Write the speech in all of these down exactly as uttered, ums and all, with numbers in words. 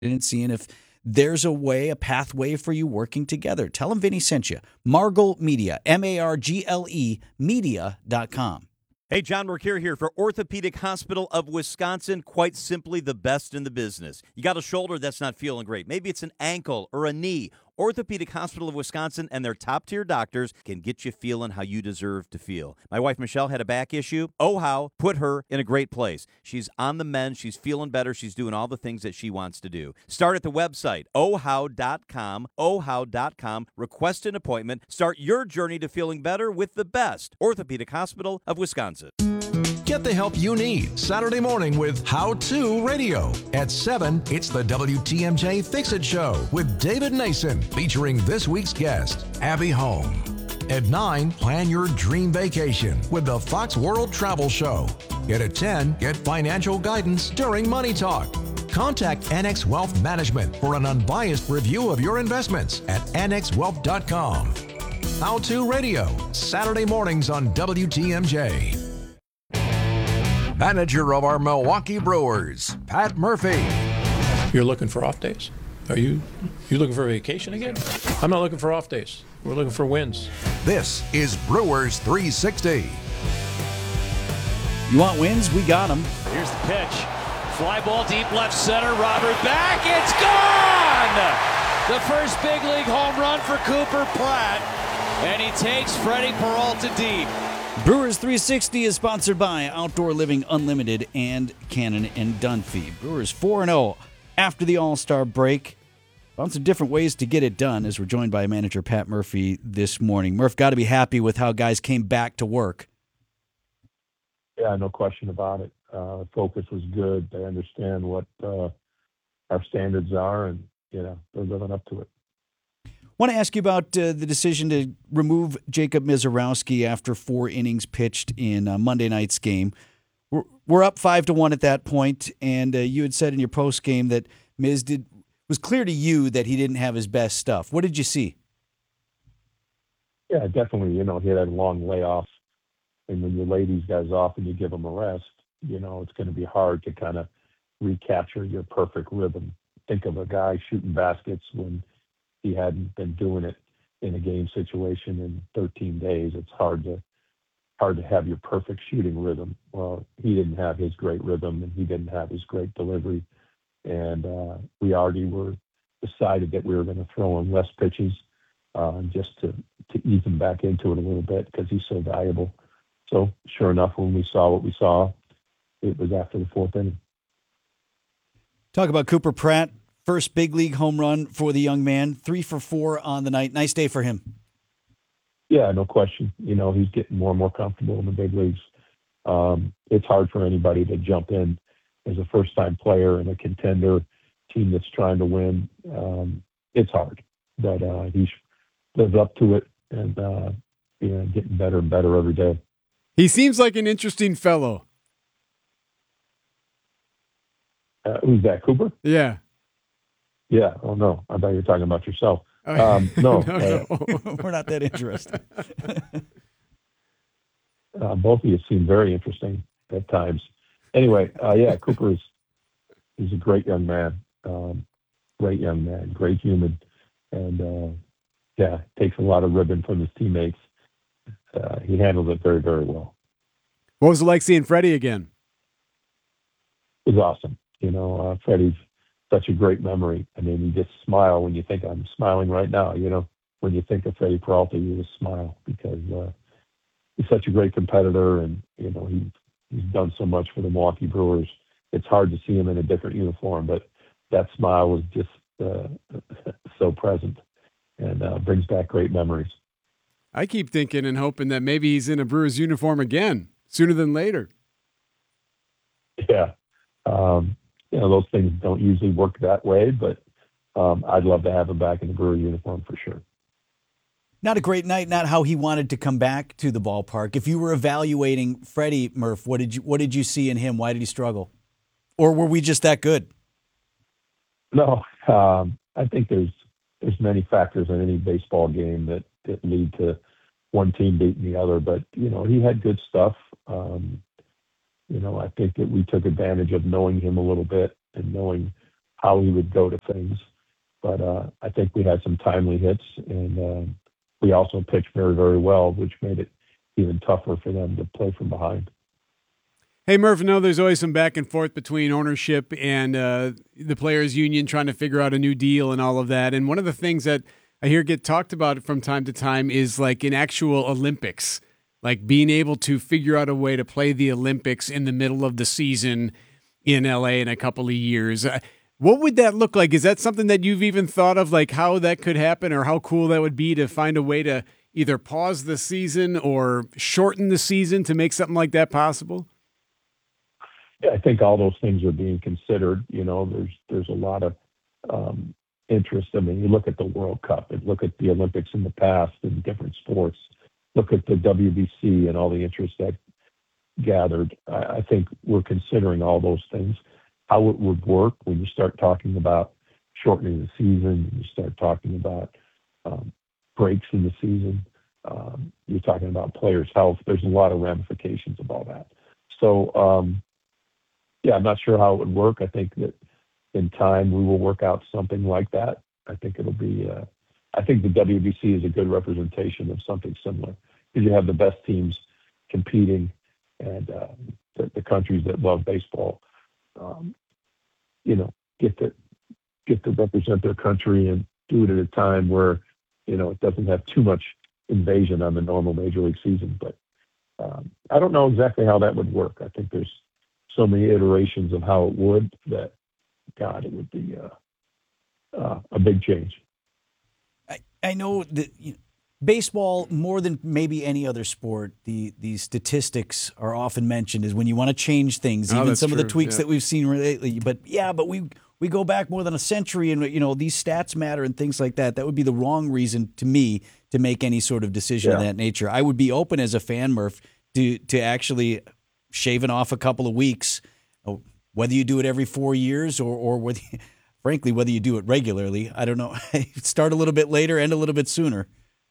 and seeing if there's a way, a pathway for you working together. Tell them Vinny sent you. Margle Media, M A R G L E, media dot com. Hey, John Mercure here for Orthopedic Hospital of Wisconsin, quite simply the best in the business. You got a shoulder that's not feeling great. Maybe it's an ankle or a knee. Orthopedic Hospital of Wisconsin and their top-tier doctors can get you feeling how you deserve to feel. My wife, Michelle, had a back issue. OHOW put her in a great place. She's on the mend. She's feeling better. She's doing all the things that she wants to do. Start at the website, O H O W dot com, O H O W dot com. Request an appointment. Start your journey to feeling better with the best. Orthopedic Hospital of Wisconsin. Get the help you need Saturday morning with How To Radio. At seven, it's the W T M J Fix-It Show with David Nason, featuring this week's guest, Abby Home. At nine, plan your dream vacation with the Fox World Travel Show. And at ten, get financial guidance during Money Talk. Contact Annex Wealth Management for an unbiased review of your investments at annex wealth dot com. How To Radio, Saturday mornings on W T M J. Manager of our Milwaukee Brewers, Pat Murphy. You're looking for off days? Are you you looking for a vacation again? I'm not looking for off days. We're looking for wins. This is Brewers three sixty. You want wins? We got them. Here's the pitch. Fly ball deep left center. Robert back. It's gone! The first big league home run for Cooper Pratt. And he takes Freddie Peralta deep. Brewers three sixty is sponsored by Outdoor Living Unlimited and Cannon and Dunphy. Brewers four and oh after the All-Star break. Found some different ways to get it done as we're joined by manager Pat Murphy this morning. Murph, got to be happy with how guys came back to work. Yeah, no question about it. Uh, focus was good. They understand what uh, our standards are, and you know they're living up to it. I want to ask you about uh, the decision to remove Jacob Misiorowski after four innings pitched in uh, Monday night's game. We're, we're up five to one at that point, and uh, you had said in your post game that Miz did was clear to you that he didn't have his best stuff. What did you see? Yeah, definitely. You know, he had a long layoff, and when you lay these guys off and you give them a rest, you know it's going to be hard to kind of recapture your perfect rhythm. Think of a guy shooting baskets when he hadn't been doing it in a game situation in thirteen days. It's hard to hard to have your perfect shooting rhythm. Well, he didn't have his great rhythm, and he didn't have his great delivery. And uh, we already were decided that we were going to throw him less pitches uh, just to, to ease him back into it a little bit because he's so valuable. So sure enough, when we saw what we saw, it was after the fourth inning. Talk about Cooper Pratt. First big league home run for the young man, three for four on the night. Nice day for him. Yeah, no question. You know, he's getting more and more comfortable in the big leagues. Um, it's hard for anybody to jump in as a first-time player in a contender team that's trying to win. Um, it's hard, but uh, he's lived up to it and uh, you know, getting better and better every day. He seems like an interesting fellow. Uh, who's that, Cooper? Yeah. Yeah. Oh, no. I thought you were talking about yourself. Oh, um, no. no, uh, no. We're not that interested. uh, both of you seem very interesting at times. Anyway, uh, yeah, Cooper is he's a great young man. Um, great young man, great human. And, uh, yeah, takes a lot of ribbon from his teammates. Uh, he handled it very, very well. What was it like seeing Freddie again? It was awesome. You know, uh, Freddie's such a great memory. I mean, you just smile when you think I'm smiling right now. You know, when you think of Freddie Peralta, you just smile because uh, he's such a great competitor, and you know he he's done so much for the Milwaukee Brewers. It's hard to see him in a different uniform, but that smile was just uh, so present and uh, brings back great memories. I keep thinking and hoping that maybe he's in a Brewers uniform again sooner than later. Yeah. Um, you know, those things don't usually work that way, but um, I'd love to have him back in the Brewer uniform for sure. Not a great night, not how he wanted to come back to the ballpark. If you were evaluating Freddie, Murph, what did you what did you see in him? Why did he struggle? Or were we just that good? No, um, I think there's there's many factors in any baseball game that, that lead to one team beating the other. But, you know, he had good stuff. Um, you know, I think that we took advantage of knowing him a little bit and knowing how he would go to things. But uh, I think we had some timely hits, and uh, we also pitched very, very well, which made it even tougher for them to play from behind. Hey, Murph, I know there's always some back and forth between ownership and uh, the players' union trying to figure out a new deal and all of that. And one of the things that I hear get talked about from time to time is like an actual Olympics, like being able to figure out a way to play the Olympics in the middle of the season in L A in a couple of years. Uh, what would that look like? Is that something that you've even thought of, like how that could happen or how cool that would be to find a way to either pause the season or shorten the season to make something like that possible? Yeah, I think all those things are being considered. You know, there's there's a lot of um, interest. I mean, you look at the World Cup and look at the Olympics in the past in different sports. Look at the W B C and all the interest that gathered. I, I think we're considering all those things. How it would work when you start talking about shortening the season, you start talking about um, breaks in the season, um, you're talking about players' health. There's a lot of ramifications of all that. So, um, yeah, I'm not sure how it would work. I think that in time we will work out something like that. I think it'll be, uh, I think the W B C is a good representation of something similar because you have the best teams competing and uh, the, the countries that love baseball, um, you know, get to, get to represent their country and do it at a time where, you know, it doesn't have too much invasion on the normal major league season. But um, I don't know exactly how that would work. I think there's so many iterations of how it would that, God, it would be uh, uh, a big change. I, I know that you know, baseball, more than maybe any other sport, the, the statistics are often mentioned is when you want to change things, Oh, even that's some of the true, tweaks yeah. that we've seen lately. But yeah, but we we go back more than a century and, you know, these stats matter and things like that. That would be the wrong reason to me to make any sort of decision Yeah. of that nature. I would be open as a fan, Murph, to, to actually shaving off a couple of weeks, whether you do it every four years or, or whether, frankly, whether you do it regularly. I don't know. Start a little bit later, end a little bit sooner.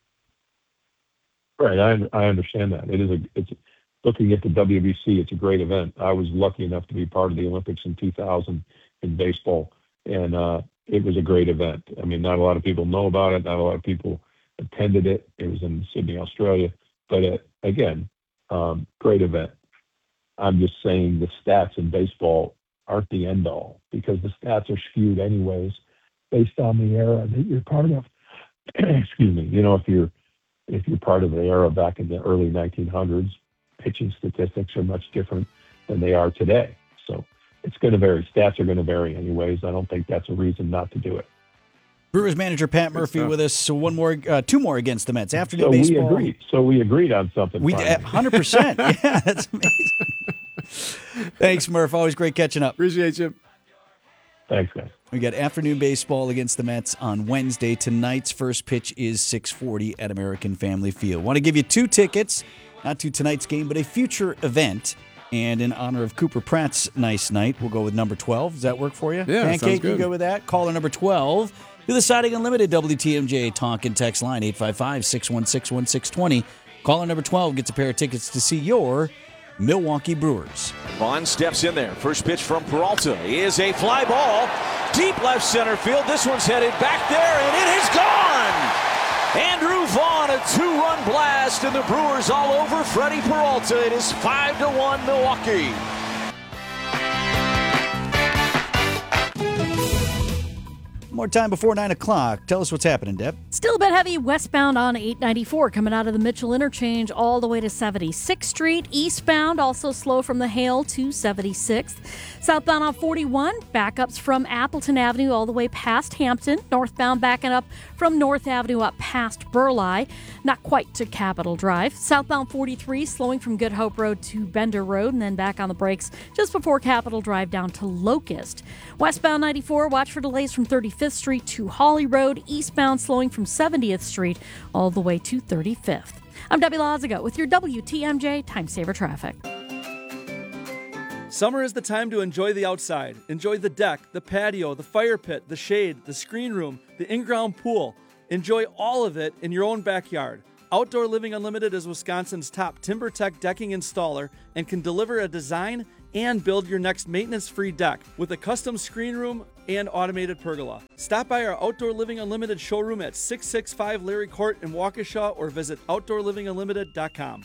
Right, I I understand that. It is a it's looking at the W B C. It's a great event. I was lucky enough to be part of the Olympics in two thousand in baseball, and uh, it was a great event. I mean, not a lot of people know about it. Not a lot of people attended it. It was in Sydney, Australia. But uh, again, um, great event. I'm just saying the stats in baseball aren't the end all because the stats are skewed anyways based on the era that you're part of. Excuse me. You know, if you're if you're part of the era back in the early nineteen hundreds, pitching statistics are much different than they are today. So it's going to vary. Stats are going to vary anyways. I don't think that's a reason not to do it. Brewers manager Pat Murphy stuff. with us. So one more, uh, two more against the Mets. Afternoon So baseball. we agreed. So we agreed on something. We finally. one hundred percent. Yeah, that's amazing. Thanks, Murph. Always great catching up. Appreciate you. Thanks, guys. We got afternoon baseball against the Mets on Wednesday. Tonight's first pitch is six forty at American Family Field. Want to give you two tickets, not to tonight's game, but a future event. And in honor of Cooper Pratt's nice night, we'll go with number twelve. Does that work for you? Yeah, Pancake, sounds good. you go with that? Caller number twelve. To the Siding Unlimited W T M J talk and text line, eight five five, six one six, one six two zero. Caller number twelve gets a pair of tickets to see your Milwaukee Brewers. Vaughn steps in there. First pitch from Peralta is a fly ball. Deep left center field. This one's headed back there, and it is gone! Andrew Vaughn, a two-run blast, and the Brewers all over Freddie Peralta. It is five to one Milwaukee. More time before nine o'clock. Tell us what's happening, Deb. Still a bit heavy westbound on eight ninety-four coming out of the Mitchell interchange all the way to seventy-sixth Street. Eastbound also slow from the Hale to seventy-sixth. Southbound on forty-one, backups from Appleton Avenue all the way past Hampton. Northbound backing up from North Avenue up past Burleigh. Not quite to Capitol Drive. Southbound forty-three slowing from Good Hope Road to Bender Road and then back on the brakes just before Capitol Drive down to Locust. Westbound ninety-four, watch for delays from thirty-fifth Street to Holly Road. Eastbound slowing from seventieth Street all the way to thirty-fifth. I'm Debbie Lazago with your W T M J Time Saver Traffic. Summer is the time to enjoy the outside. Enjoy the deck, the patio, the fire pit, the shade, the screen room, the in-ground pool. Enjoy all of it in your own backyard. Outdoor Living Unlimited is Wisconsin's top TimberTech decking installer and can deliver a design and build your next maintenance-free deck with a custom screen room and automated pergola. Stop by our Outdoor Living Unlimited showroom at six sixty-five Larry Court in Waukesha or visit outdoor living unlimited dot com.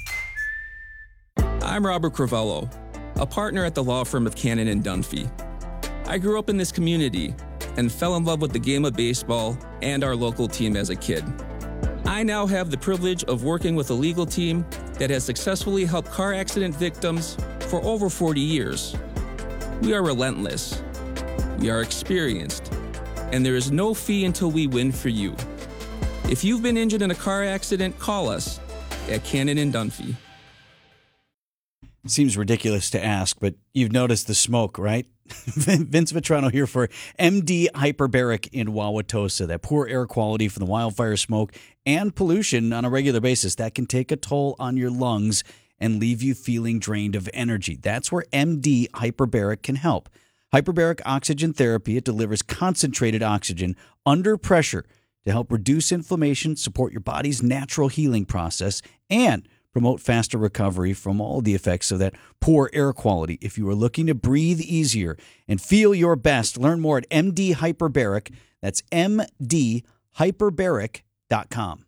I'm Robert Crivello, a partner at the law firm of Cannon and Dunphy. I grew up in this community and fell in love with the game of baseball and our local team as a kid. I now have the privilege of working with a legal team that has successfully helped car accident victims for over forty years. We are relentless, we are experienced, and there is no fee until we win for you. If you've been injured in a car accident, call us at Cannon and Dunphy. Seems ridiculous to ask, but you've noticed the smoke, right? Vince Vitrano here for M D Hyperbaric in Wauwatosa. That poor air quality from the wildfire smoke and pollution on a regular basis, that can take a toll on your lungs and leave you feeling drained of energy. That's where M D Hyperbaric can help. Hyperbaric Oxygen Therapy, it delivers concentrated oxygen under pressure to help reduce inflammation, support your body's natural healing process, and promote faster recovery from all the effects of that poor air quality. If you are looking to breathe easier and feel your best, learn more at M D Hyperbaric. That's M D hyperbaric dot com.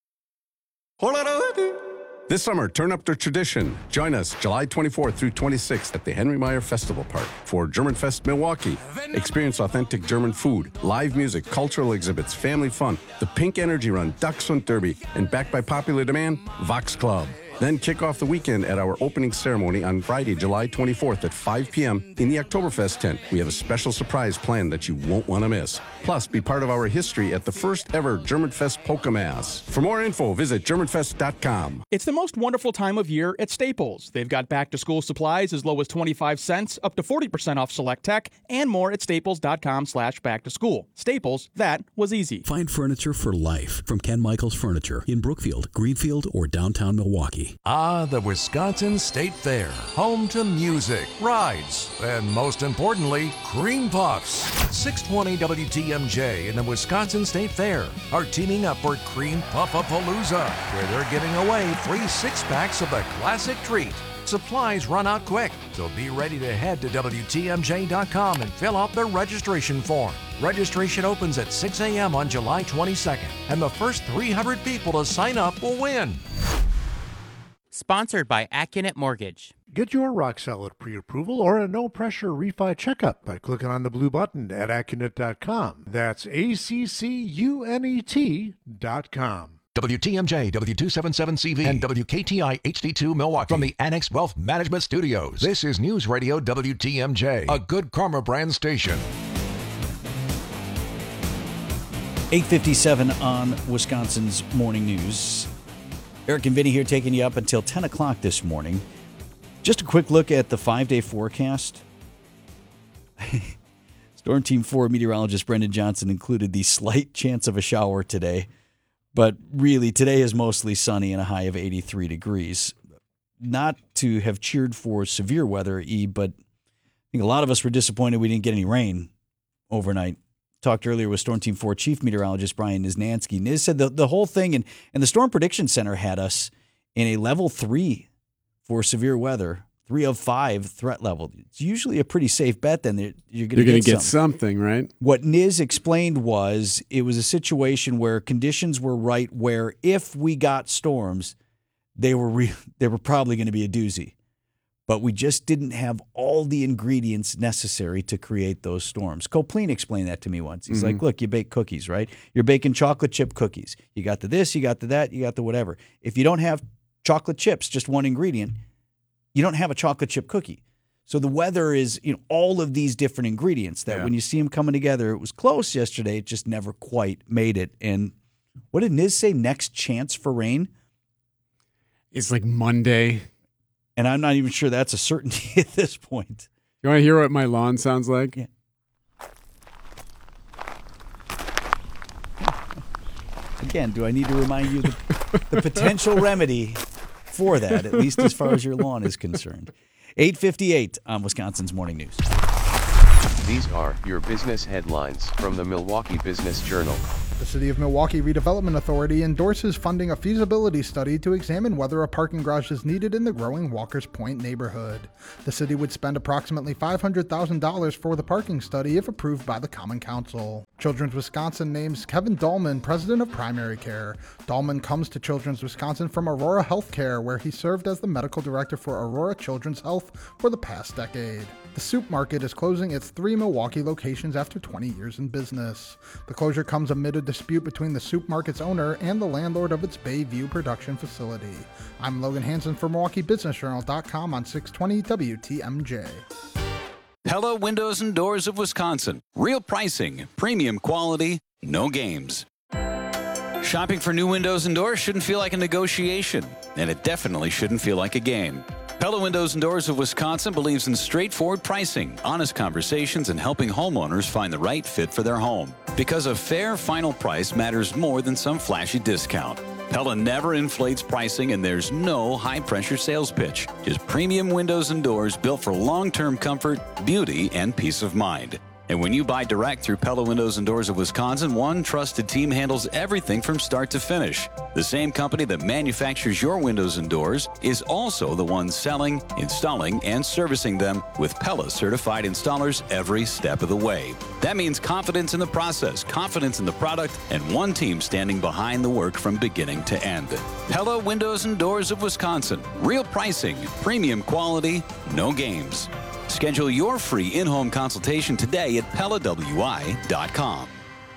This summer, turn up the tradition. Join us July twenty-fourth through twenty-sixth at the Henry Meyer Festival Park for German Fest Milwaukee. Experience authentic German food, live music, cultural exhibits, family fun, the Pink Energy Run, Dachshund Derby, and backed by popular demand, Vox Club. Then kick off the weekend at our opening ceremony on Friday, July twenty-fourth at five p.m. in the Oktoberfest tent. We have a special surprise planned that you won't want to miss. Plus, be part of our history at the first ever Germanfest Polka Mass. For more info, visit German fest dot com. It's the most wonderful time of year at Staples. They've got back-to-school supplies as low as twenty-five cents, up to forty percent off select tech, and more at staples dot com slash back to school. Staples, that was easy. Find furniture for life from Ken Michaels Furniture in Brookfield, Greenfield, or downtown Milwaukee. Ah, the Wisconsin State Fair. Home to music, rides, and most importantly, cream puffs. six twenty W T M J and the Wisconsin State Fair are teaming up for Cream Puff-a-Palooza, where they're giving away free six-packs of the classic treat. Supplies run out quick, so be ready to head to W T M J dot com and fill out the registration form. Registration opens at six a.m. on July twenty-second, and the first three hundred people to sign up will win. Sponsored by Accunet Mortgage. Get your rock solid pre-approval or a no-pressure refi checkup by clicking on the blue button at Accunet dot com. That's A C C U N E T dot com. W T M J, W two seventy-seven C V, and W K T I H D two Milwaukee. From the Annex Wealth Management Studios, this is News Radio W T M J, a Good Karma brand station. eight fifty-seven on Wisconsin's Morning News. Eric and Vinny here taking you up until ten o'clock this morning. Just a quick look at the five-day forecast. Storm Team four meteorologist Brendan Johnson included the slight chance of a shower today. But really, today is mostly sunny and a high of eighty-three degrees. Not to have cheered for severe weather, E, but I think a lot of us were disappointed we didn't get any rain overnight. Talked earlier with Storm Team four chief meteorologist Brian Niznansky. Niz said the, the whole thing, and, and the Storm Prediction Center had us in a level three for severe weather, three of five threat level. It's usually a pretty safe bet then. You're going to get, get something. something, right? What Niz explained was it was a situation where conditions were right where if we got storms, they were re- they were probably going to be a doozy. But we just didn't have all the ingredients necessary to create those storms. Copleen explained that to me once. He's mm-hmm. like, look, you bake cookies, right? You're baking chocolate chip cookies. You got the this, you got the that, you got the whatever. If you don't have chocolate chips, just one ingredient, you don't have a chocolate chip cookie. So the weather is, you know, all of these different ingredients that yeah. when you see them coming together, it was close yesterday. It just never quite made it. And what did Niz say? Next chance for rain? It's like Monday. And I'm not even sure that's a certainty at this point. You want to hear what my lawn sounds like? Yeah. Again, do I need to remind you the, the potential remedy for that, at least as far as your lawn is concerned? eight fifty-eight on Wisconsin's Morning News. These are your business headlines from the Milwaukee Business Journal. The City of Milwaukee Redevelopment Authority endorses funding a feasibility study to examine whether a parking garage is needed in the growing Walker's Point neighborhood. The city would spend approximately five hundred thousand dollars for the parking study if approved by the Common Council. Children's Wisconsin names Kevin Dahlman president of primary care. Dahlman comes to Children's Wisconsin from Aurora Healthcare, where he served as the medical director for Aurora Children's Health for the past decade. The Soup Market is closing its three Milwaukee locations after twenty years in business. The closure comes amid a dispute between the Soup Market's owner and the landlord of its Bayview production facility. I'm Logan Hansen for Milwaukee Business Journal dot com on six twenty W T M J. Pella Windows and Doors of Wisconsin. Real pricing, premium quality, no games. Shopping for new windows and doors shouldn't feel like a negotiation, and it definitely shouldn't feel like a game. Pella Windows and Doors of Wisconsin believes in straightforward pricing, honest conversations, and helping homeowners find the right fit for their home. Because a fair final price matters more than some flashy discount. Pella never inflates pricing, and there's no high-pressure sales pitch. Just premium windows and doors built for long-term comfort, beauty, and peace of mind. And when you buy direct through Pella Windows and Doors of Wisconsin, one trusted team handles everything from start to finish. The same company that manufactures your windows and doors is also the one selling, installing, and servicing them with Pella certified installers every step of the way. That means confidence in the process, confidence in the product, and one team standing behind the work from beginning to end. Pella Windows and Doors of Wisconsin. Real pricing, premium quality, no games. Schedule your free in-home consultation today at Pella W I dot com.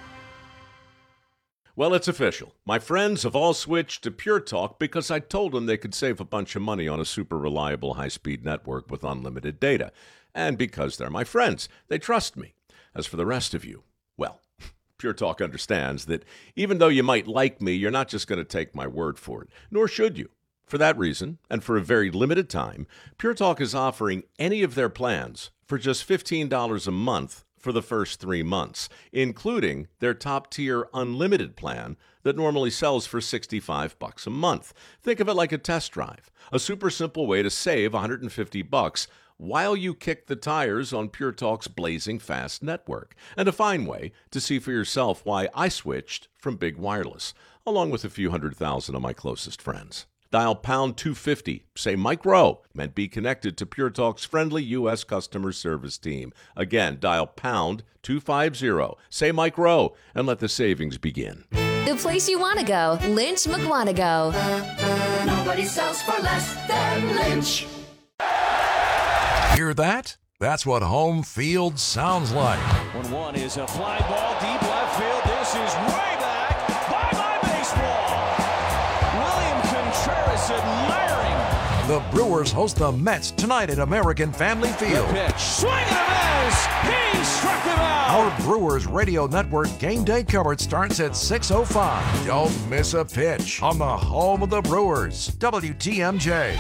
Well, it's official. My friends have all switched to Pure Talk because I told them they could save a bunch of money on a super reliable high-speed network with unlimited data. And because they're my friends, they trust me. As for the rest of you, well, Pure Talk understands that even though you might like me, you're not just going to take my word for it, nor should you. For that reason, and for a very limited time, Pure Talk is offering any of their plans for just fifteen dollars a month for the first three months, including their top-tier unlimited plan that normally sells for sixty-five bucks a month. Think of it like a test drive, a super simple way to save one hundred fifty bucks while you kick the tires on Pure Talk's blazing fast network, and a fine way to see for yourself why I switched from big wireless, along with a few hundred thousand of my closest friends. Dial pound two fifty, say Mike Rowe, and be connected to Pure Talk's friendly U S customer service team. Again, dial pound two fifty, say Mike Rowe, and let the savings begin. The place you want to go, Lynch McWanago. Nobody sells for less than Lynch. Hear that? That's what home field sounds like. one one is a fly ball deep left field. This is way back. Bye-bye baseball. William Contreras admiring. The Brewers host the Mets tonight at American Family Field. The pitch. Swing and a miss. He struck him out. Our Brewers Radio Network game day coverage starts at six oh five. Don't miss a pitch on the home of the Brewers, W T M J.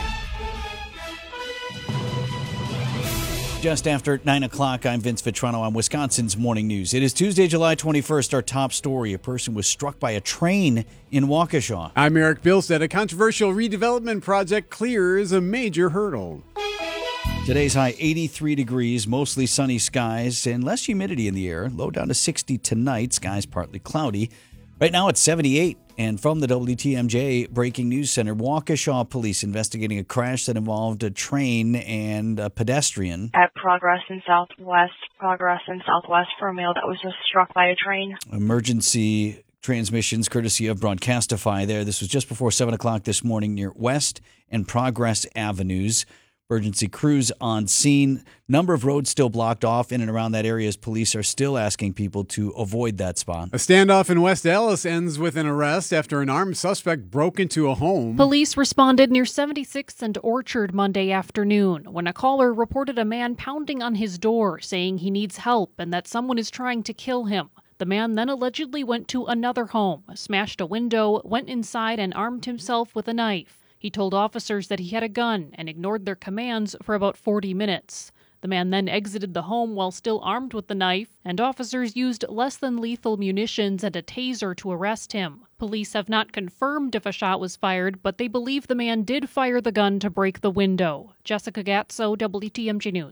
Just after nine o'clock, I'm Vince Vitrano on Wisconsin's Morning News. It is Tuesday, July twenty-first. Our top story, a person was struck by a train in Waukesha. I'm Eric Bilstead. A controversial redevelopment project clears a major hurdle. Today's high eighty-three degrees, mostly sunny skies, and less humidity in the air. Low down to sixty tonight, skies partly cloudy. Right now it's seventy-eight. And from the W T M J Breaking News Center, Waukesha police investigating a crash that involved a train and a pedestrian. At Progress in Southwest, Progress in Southwest for a male that was just struck by a train. Emergency transmissions courtesy of Broadcastify there. This was just before seven o'clock this morning near West and Progress Avenues. Emergency crews on scene. Number of roads still blocked off in and around that area as police are still asking people to avoid that spot. A standoff in West Allis ends with an arrest after an armed suspect broke into a home. Police responded near seventy-sixth and Orchard Monday afternoon when a caller reported a man pounding on his door saying he needs help and that someone is trying to kill him. The man then allegedly went to another home, smashed a window, went inside and armed himself with a knife. He told officers that he had a gun and ignored their commands for about forty minutes. The man then exited the home while still armed with the knife, and officers used less than lethal munitions and a taser to arrest him. Police have not confirmed if a shot was fired, but they believe the man did fire the gun to break the window. Jessica Gatso, W T M J News.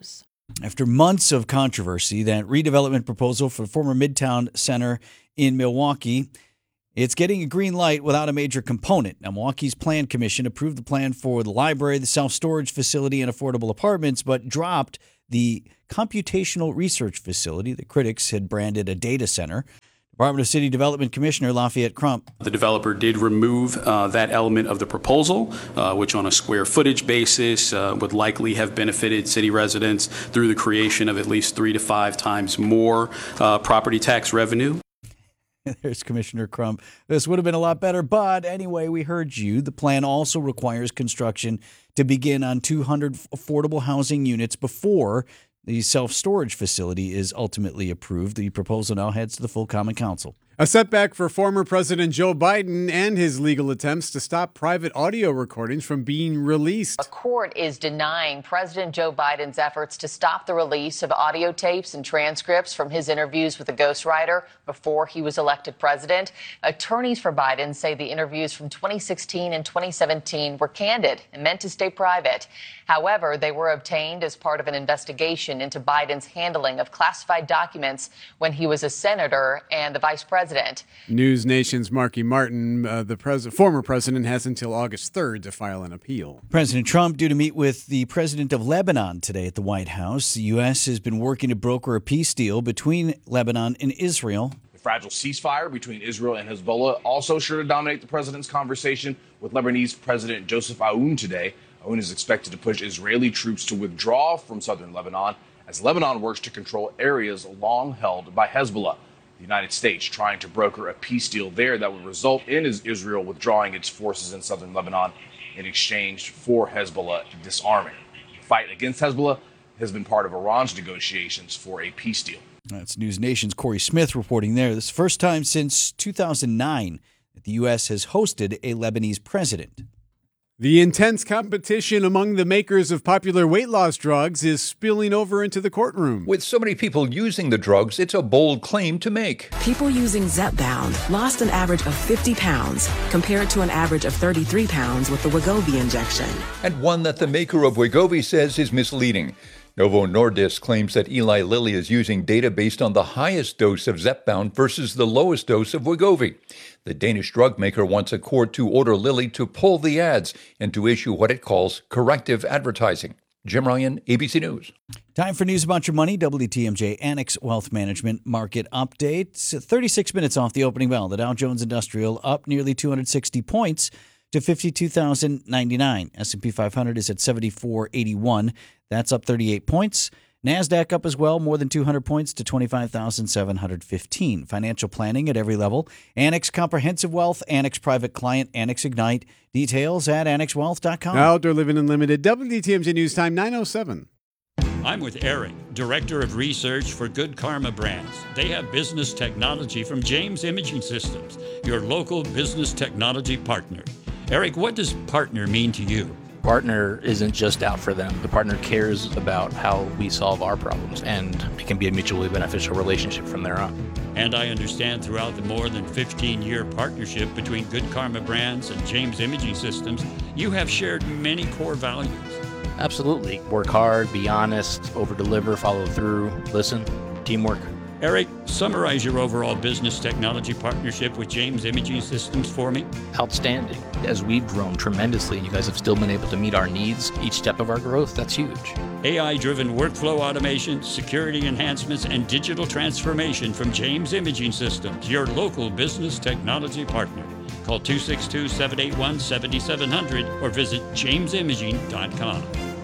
After months of controversy, that redevelopment proposal for the former Midtown Center in Milwaukee, it's getting a green light without a major component. Now, Milwaukee's Plan Commission approved the plan for the library, the self-storage facility, and affordable apartments, but dropped the computational research facility that critics had branded a data center. Department of City Development Commissioner Lafayette Crump. The developer did remove uh, that element of the proposal, uh, which on a square footage basis uh, would likely have benefited city residents through the creation of at least three to five times more uh, property tax revenue. There's Commissioner Crump. This would have been a lot better, but anyway, we heard you. The plan also requires construction to begin on two hundred affordable housing units before the self-storage facility is ultimately approved. The proposal now heads to the full Common Council. A setback for former President Joe Biden and his legal attempts to stop private audio recordings from being released. A court is denying President Joe Biden's efforts to stop the release of audio tapes and transcripts from his interviews with a ghostwriter before he was elected president. Attorneys for Biden say the interviews from twenty sixteen and twenty seventeen were candid and meant to stay private. However, they were obtained as part of an investigation into Biden's handling of classified documents when he was a senator and the vice president. News Nation's Marky Martin, uh, the pres- former president, has until August third to file an appeal. President Trump due to meet with the president of Lebanon today at the White House. The U S has been working to broker a peace deal between Lebanon and Israel. The fragile ceasefire between Israel and Hezbollah also sure to dominate the president's conversation with Lebanese President Joseph Aoun today. Aoun is expected to push Israeli troops to withdraw from southern Lebanon as Lebanon works to control areas long held by Hezbollah. The United States trying to broker a peace deal there that would result in Israel withdrawing its forces in southern Lebanon in exchange for Hezbollah disarming. The fight against Hezbollah has been part of Iran's negotiations for a peace deal. That's News Nation's Corey Smith reporting there. This is the first time since two thousand nine that the U S has hosted a Lebanese president. The intense competition among the makers of popular weight loss drugs is spilling over into the courtroom. With so many people using the drugs, it's a bold claim to make. People using Zepbound lost an average of fifty pounds compared to an average of thirty-three pounds with the Wegovy injection. And one that the maker of Wegovy says is misleading. Novo Nordisk claims that Eli Lilly is using data based on the highest dose of Zepbound versus the lowest dose of Wegovy. The Danish drug maker wants a court to order Lilly to pull the ads and to issue what it calls corrective advertising. Jim Ryan, A B C News. Time for news about your money. W T M J Annex Wealth Management Market Updates. thirty-six minutes off the opening bell. The Dow Jones Industrial up nearly two hundred sixty points to fifty-two thousand ninety-nine. S and P five hundred is at seventy-four eighty-one. That's up thirty-eight points. NASDAQ up as well, more than two hundred points to twenty-five thousand seven hundred fifteen. Financial planning at every level. Annex Comprehensive Wealth, Annex Private Client, Annex Ignite. Details at annex wealth dot com. Outdoor Living Unlimited, W T M J News Time, nine oh seven. I'm with Eric, Director of Research for Good Karma Brands. They have business technology from James Imaging Systems, your local business technology partner. Eric, what does partner mean to you? Partner isn't just out for them. The partner cares about how we solve our problems, and it can be a mutually beneficial relationship from there on. And I understand throughout the more than fifteen-year partnership between Good Karma Brands and James Imaging Systems, you have shared many core values. Absolutely. Work hard, be honest, over-deliver, follow through, listen, teamwork. Eric, summarize your overall business technology partnership with James Imaging Systems for me. Outstanding. As we've grown tremendously, you guys have still been able to meet our needs each step of our growth. That's huge. A I-driven workflow automation, security enhancements, and digital transformation from James Imaging Systems, your local business technology partner. Call two six two, seven eight one, seven seven zero zero or visit james imaging dot com.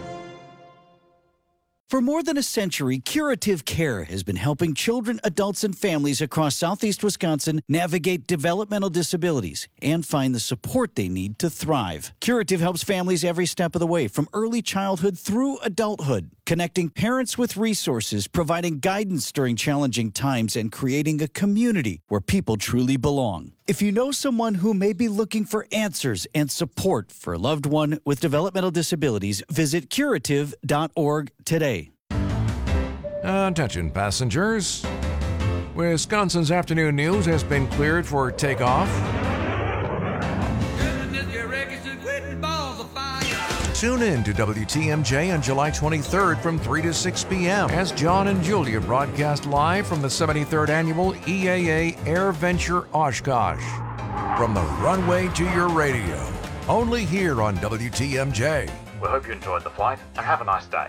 For more than a century, Curative Care has been helping children, adults, and families across southeast Wisconsin navigate developmental disabilities and find the support they need to thrive. Curative helps families every step of the way, from early childhood through adulthood, connecting parents with resources, providing guidance during challenging times, and creating a community where people truly belong. If you know someone who may be looking for answers and support for a loved one with developmental disabilities, visit curative dot org today. Attention passengers. Wisconsin's afternoon news has been cleared for takeoff. Tune in to W T M J on July twenty-third from three to six p.m. as John and Julia broadcast live from the seventy-third Annual E A A AirVenture Oshkosh. From the runway to your radio, only here on W T M J. We hope you enjoyed the flight and have a nice day.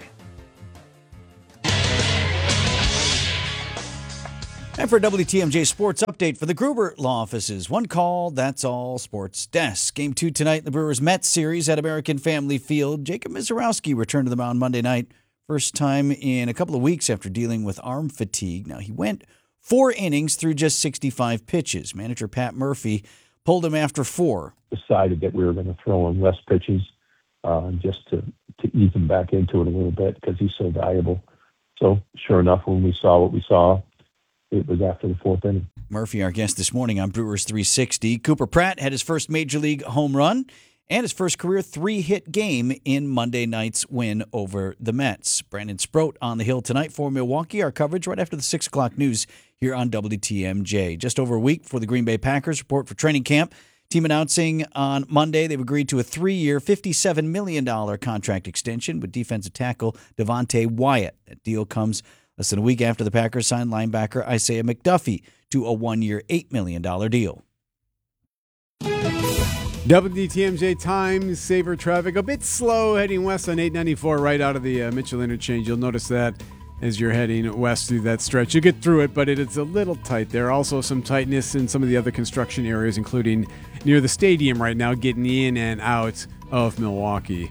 And for a W T M J Sports Update for the Gruber Law Offices, one call, that's all Sports Desk. Game two tonight in the Brewers-Mets series at American Family Field. Jacob Misiorowski returned to the mound Monday night, first time in a couple of weeks after dealing with arm fatigue. Now, he went four innings through just sixty-five pitches. Manager Pat Murphy pulled him after four. Decided that we were going to throw him less pitches uh, just to, to ease him back into it a little bit because he's so valuable. So, sure enough, when we saw what we saw, it was after the fourth inning. Murphy, our guest this morning on Brewers three sixty. Cooper Pratt had his first Major League home run and his first career three-hit game in Monday night's win over the Mets. Brandon Sproat on the hill tonight for Milwaukee. Our coverage right after the six o'clock news here on W T M J. Just over a week before the Green Bay Packers report for training camp. Team announcing on Monday they've agreed to a three-year, fifty-seven million dollars contract extension with defensive tackle Devontae Wyatt. That deal comes less than a week after the Packers signed linebacker Isaiah McDuffie to a one-year, eight million dollars deal. W T M J time saver traffic a bit slow heading west on eight ninety-four right out of the uh, Mitchell interchange. You'll notice that as you're heading west through that stretch. You get through it, but it is a little tight. There are also some tightness in some of the other construction areas, including near the stadium right now, getting in and out of Milwaukee.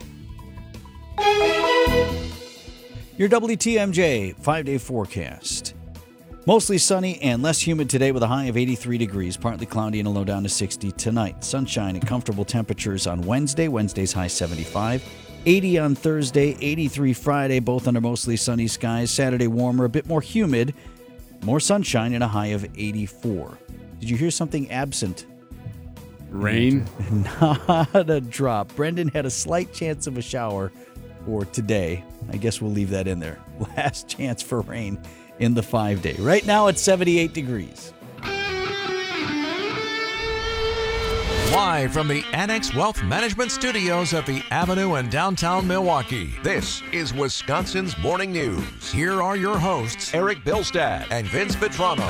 Your W T M J five-day forecast. Mostly sunny and less humid today with a high of eighty-three degrees, partly cloudy and a low down to sixty tonight. Sunshine and comfortable temperatures on Wednesday. Wednesday's high seventy-five. eighty on Thursday, eighty-three Friday, both under mostly sunny skies. Saturday warmer, a bit more humid, more sunshine and a high of eighty-four. Did you hear something absent? Rain? Not a drop. Brendan had a slight chance of a shower for today. I guess we'll leave that in there. Last chance for rain in the five-day. Right now it's seventy-eight degrees. Live from the Annex Wealth Management Studios at the Avenue in downtown Milwaukee, this is Wisconsin's Morning News. Here are your hosts, Eric Bilstad and Vince Vitrano.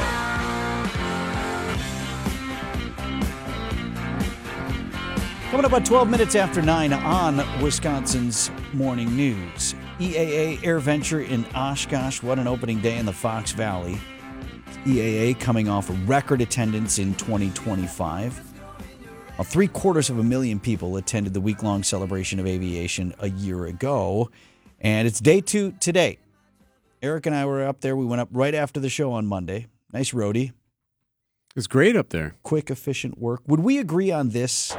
Coming up at twelve minutes after nine on Wisconsin's Morning News. E A A AirVenture in Oshkosh. What an opening day in the Fox Valley. E A A coming off a record attendance in twenty twenty-five. Well, three quarters of a million people attended the week-long celebration of aviation a year ago. And it's day two today. Eric and I were up there. We went up right after the show on Monday. Nice roadie. It's great up there. Quick, efficient work. Would we agree on this?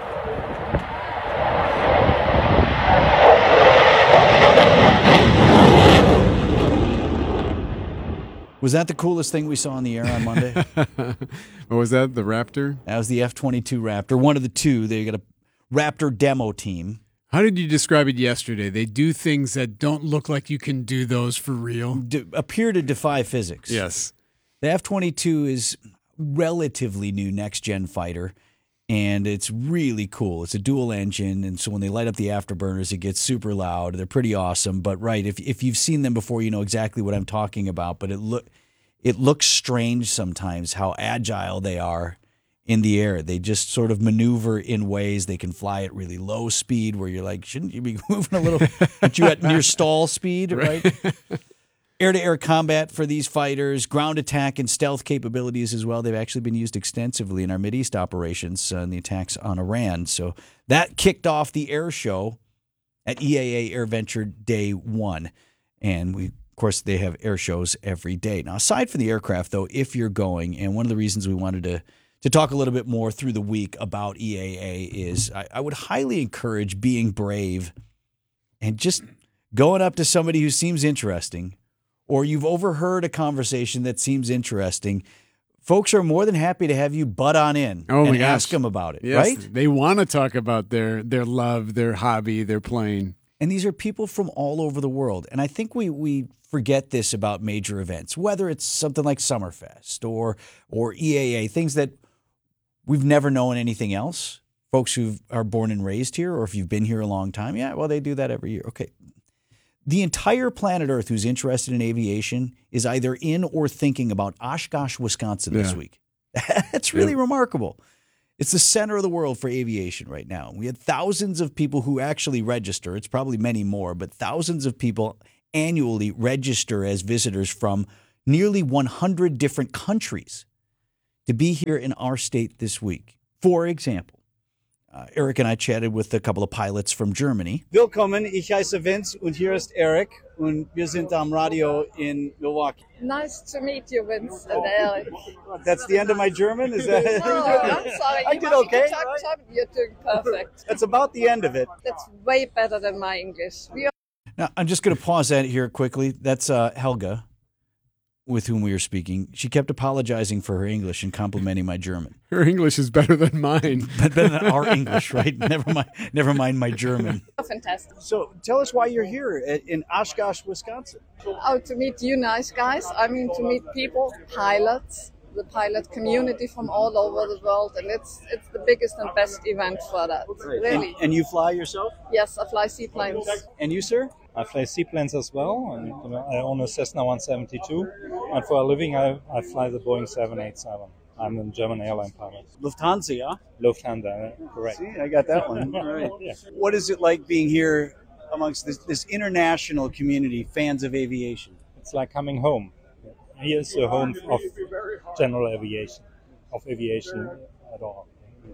Was that the coolest thing we saw on the air on Monday? What was that, the Raptor? That was the F twenty-two Raptor, one of the two. They got a Raptor demo team. How did you describe it yesterday? They do things that don't look like you can do those for real. De- appear to defy physics. Yes. The F twenty-two is relatively new next-gen fighter, and it's really cool. It's a dual engine, and so when they light up the afterburners, it gets super loud. They're pretty awesome. But right, if if you've seen them before, you know exactly what I'm talking about. But it look it looks strange sometimes how agile they are in the air. They just sort of maneuver in ways. They can fly at really low speed where you're like, shouldn't you be moving a little? Aren't you at near stall speed, right? right? Air-to-air combat for these fighters, ground attack and stealth capabilities as well. They've actually been used extensively in our Mideast operations uh, in the attacks on Iran. So that kicked off the air show at E A A AirVenture Day one. And we, of course, they have air shows every day. Now, aside from the aircraft, though, if you're going, and one of the reasons we wanted to, to talk a little bit more through the week about E A A is I, I would highly encourage being brave and just going up to somebody who seems interesting, or you've overheard a conversation that seems interesting. Folks are more than happy to have you butt on in oh my and gosh. ask them about it, yes, right? They want to talk about their their love, their hobby, their playing. And these are people from all over the world. And I think we we forget this about major events, whether it's something like Summerfest or or E A A, things that we've never known anything else. folks who are born and raised here, or if you've been here a long time, yeah, well, they do that every year. Okay. The entire planet Earth who's interested in aviation is either in or thinking about Oshkosh, Wisconsin this Yeah. week. That's really Yep. remarkable. It's the center of the world for aviation right now. We had thousands of people who actually register. It's probably many more, but thousands of people annually register as visitors from nearly one hundred different countries to be here in our state this week. For example, uh, Eric and I chatted with a couple of pilots from Germany. Willkommen, ich heiße Vince und hier ist Eric und wir sind am Radio in Milwaukee. Nice to meet you, Vince and Eric. That's the end of my German? Is that Oh, I'm sorry. I You did want me to okay, talk right? German? You're doing perfect. That's about the end of it. That's way better than my English. We are Now, I'm just going to pause that here quickly. That's uh, Helga, with whom we were speaking. She kept apologizing for her English and complimenting my German. Her English is better than mine. But better than our English, right? Never mind. Never mind my German. fantastic. So tell us why you're here at, in Oshkosh, Wisconsin. Oh, to meet you nice guys. I mean, to meet people, pilots, the pilot community from all over the world, and it's it's the biggest and best event for that. Really. And, and you fly yourself? Yes, I fly seaplanes. And you, sir? I fly seaplanes as well, and I own a Cessna one seventy-two, and for a living I, I fly the Boeing seven eighty-seven. I'm a German airline pilot. Lufthansa, yeah? Lufthansa, correct. See, I got that one. All right. Yeah. What is it like being here amongst this, this international community, fans of aviation? It's like coming home. Here's the home of general aviation, of aviation at all.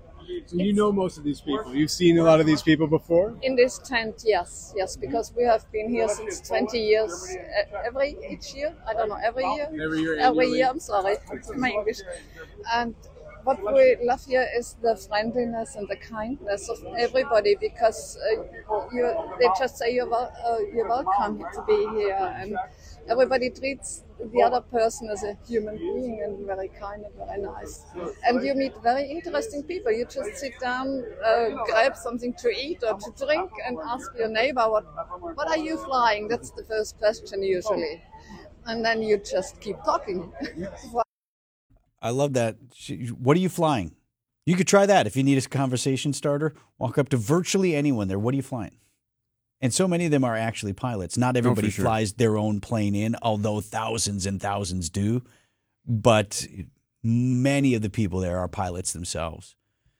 So you know most of these people. You've seen a lot of these people before? In this tent, yes, yes, because we have been here since twenty years. e- Every each year, I don't know, every year. Every year, Every annually. year. I'm sorry, my English. And what we love here is the friendliness and the kindness of everybody, because uh, you, they just say you're, wel- uh, you're welcome to be here, and everybody treats the other person as a human being and very kind and very nice. And you meet very interesting people. You just sit down, uh, grab something to eat or to drink, and ask your neighbor, what, what are you flying? That's the first question usually. And then you just keep talking. I love that. She- What are you flying? You could try that if you need a conversation starter. Walk up to virtually anyone there. What are you flying? And so many of them are actually pilots. Not everybody sure. flies their own plane in, although thousands and thousands do. But many of the people there are pilots themselves.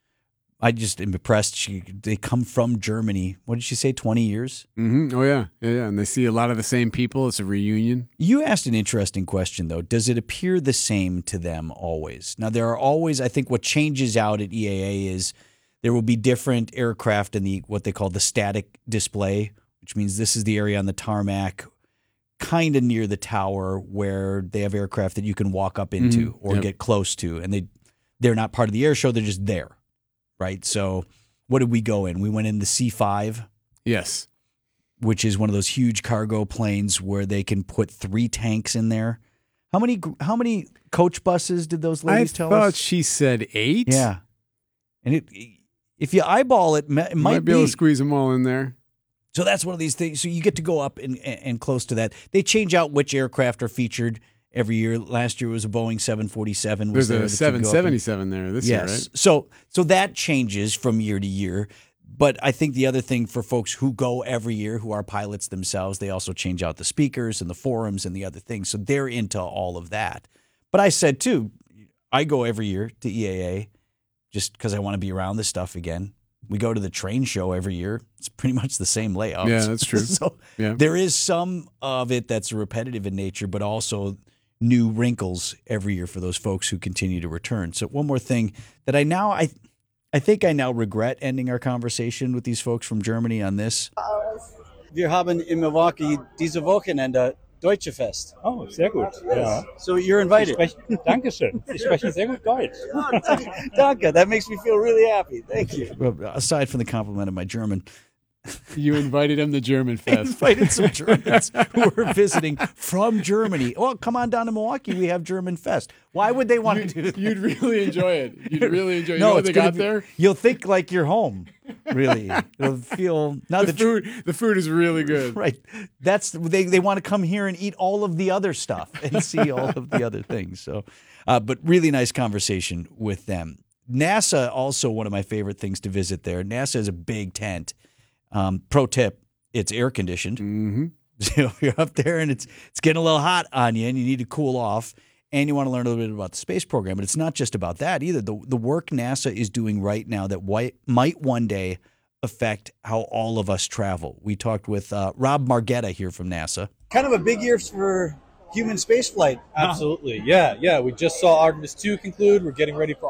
I just am impressed. She, they come from Germany. What did she say, twenty years? Mm-hmm. Oh, yeah. yeah. Yeah. And they see a lot of the same people. It's a reunion. You asked an interesting question, though. Does it appear the same to them always? Now, there are always, I think what changes out at E A A is there will be different aircraft in the what they call the static display, which means this is the area on the tarmac kind of near the tower where they have aircraft that you can walk up into Mhm. or Yep. get close to. And they, they're not part of the air show. They're just there, right? So what did we go in? We went in the C five. Yes. Which is one of those huge cargo planes where they can put three tanks in there. How many how many coach buses did those ladies I tell thought us? she said eight. Yeah. And it if you eyeball it, it might, You might be be. able to squeeze them all in there. So that's one of these things. So you get to go up and, and close to that. They change out which aircraft are featured every year. Last year was a Boeing seven forty-seven. Was There's there a that you seven go up and- seventy-seven there this yes. year, right? So so that changes from year to year. But I think the other thing for folks who go every year, who are pilots themselves, they also change out the speakers and the forums and the other things. So they're into all of that. But I said too, I go every year to E A A just because I want to be around this stuff again. We go to the train show every year. It's pretty much the same layout. Yeah, that's true. so Yeah. there is some of it that's repetitive in nature, but also new wrinkles every year for those folks who continue to return. So one more thing that I now I I think I now regret ending our conversation with these folks from Germany on this. Wir haben in Milwaukee diese Wochenende Deutsche Fest. Oh, sehr gut. Ja. So you're invited. Ich spreche, Dankeschön. Sie sprechen sehr gut Deutsch. Danke, that makes me feel really happy. Thank you. Well, aside from the compliment of my German, You invited him to German I Fest. invited some Germans who were visiting from Germany. Well, come on down to Milwaukee. We have German Fest. Why would they want to do that? You'd really enjoy it. You'd really enjoy it. You No, know what it's they gonna got be- there? You'll think like you're home. Really, you'll feel now The the, food, the food is really good. right. That's they they want to come here and eat all of the other stuff and see all of the other things. So, uh, but really nice conversation with them. NASA, also one of my favorite things to visit there. NASA is a big tent. Um, pro tip, it's air conditioned. Mm-hmm. So you're up there and it's it's getting a little hot on you and you need to cool off and you want to learn a little bit about the space program. But it's not just about that either. The, the work NASA is doing right now that white, might one day affect how all of us travel. We talked with uh, Rob Margetta here from NASA. Kind of a big year for human spaceflight. Absolutely. Yeah, yeah. We just saw Artemis two conclude. We're getting ready for